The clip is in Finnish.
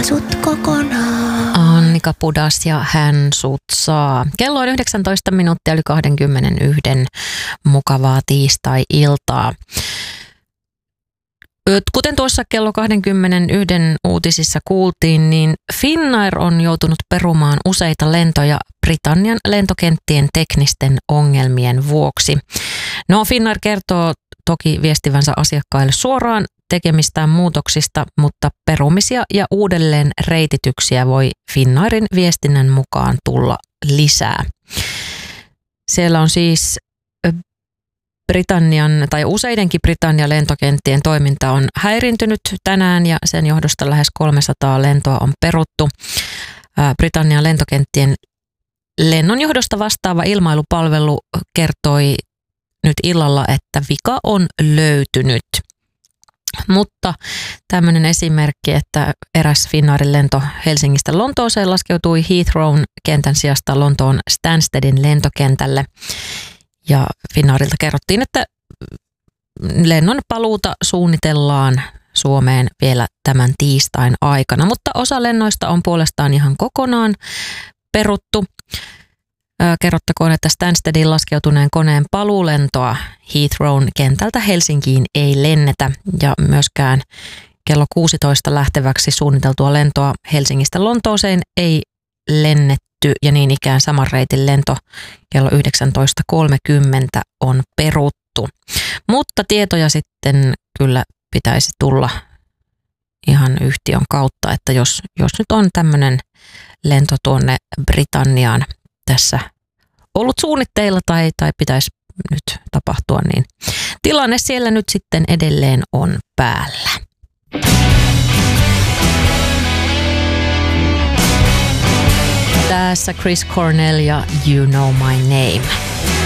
sut kokonaan. Annika Pudas ja Hän sut saa. Kello on 19 minuuttia yli 21. Mukavaa tiistai-iltaa. Kuten tuossa kello 21 uutisissa kuultiin, niin Finnair on joutunut perumaan useita lentoja Britannian lentokenttien teknisten ongelmien vuoksi. No, Finnair kertoo toki viestivänsä asiakkaille suoraan tekemistään muutoksista, mutta perumisia ja uudelleen reitityksiä voi Finnairin viestinnän mukaan tulla lisää. Siellä on siis useidenkin Britannian lentokenttien toiminta on häirintynyt tänään ja sen johdosta lähes 300 lentoa on peruttu. Britannian lentokenttien lennonjohdosta vastaava ilmailupalvelu kertoi nyt illalla, että vika on löytynyt. Mutta tämmöinen esimerkki, että eräs Finnairin lento Helsingistä Lontooseen laskeutui Heathrown kentän sijasta Lontoon Stanstedin lentokentälle. Ja Finnairilta kerrottiin, että lennon paluuta suunnitellaan Suomeen vielä tämän tiistain aikana, mutta osa lennoista on puolestaan ihan kokonaan peruttu. Kerrottakoon, että Stanstedin laskeutuneen koneen paluulentoa Heathrown kentältä Helsinkiin ei lennetä ja myöskään kello 16 lähteväksi suunniteltua lentoa Helsingistä Lontooseen ei lennetty ja niin ikään saman reitin lento kello 19.30 on peruttu. Mutta tietoja sitten kyllä pitäisi tulla ihan yhtiön kautta, että jos nyt on tämmöinen lento tuonne Britanniaan tässä ollut suunnitteilla tai pitäisi nyt tapahtua, niin tilanne siellä nyt sitten edelleen on päällä. Tässä Chris Cornell ja You Know My Name.